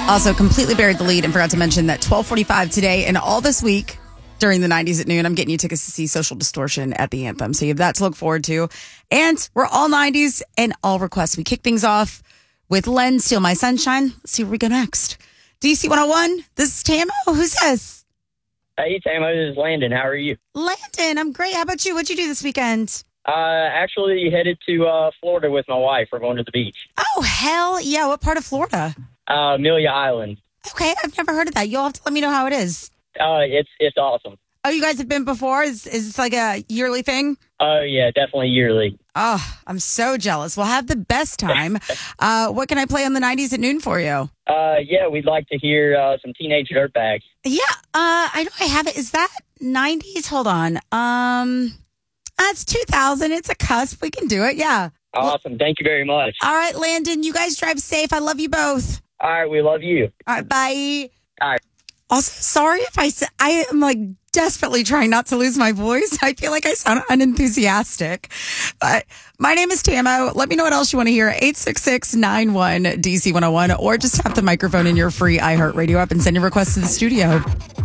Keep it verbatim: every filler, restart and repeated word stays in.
Also, completely buried the lead and forgot to mention that twelve forty-five today and all this week during the nineties at noon, I'm getting you tickets to see Social Distortion at the Anthem. So you have that to look forward to. And we're all nineties and all requests. We kick things off with Len, Steal My Sunshine. Let's see where we go next. D C one oh one, this is Tamo. Who's this? Hey, Tamo, this is Landon. How are you? Landon, I'm great. How about you? What'd you do this weekend? Uh, actually headed to uh, Florida with my wife. We're going to the beach. Oh, hell yeah. What part of Florida? Uh, Amelia Island. Okay, I've never heard of that. You'll have to let me know how it is. Uh, it's it's awesome. Oh, you guys have been before? Is is this like a yearly thing? Oh, yeah, definitely yearly. Oh, I'm so jealous. We'll have the best time. uh, what can I play on the nineties at noon for you? Uh, yeah, we'd like to hear uh, some Teenage Dirtbags. Yeah, uh, I know I have it. Is that nineties? Hold on. Um, uh, it's two thousand. It's a cusp. We can do it. Yeah. Awesome. Thank you very much. All right, Landon, you guys drive safe. I love you both. All right, we love you. All right, bye. All right. Also, sorry if I, I am like desperately trying not to lose my voice. I feel like I sound unenthusiastic. But my name is Tamo. Let me know what else you want to hear. eight six six, nine one, D C one oh one or just tap the microphone in your free iHeartRadio app and send your request to the studio.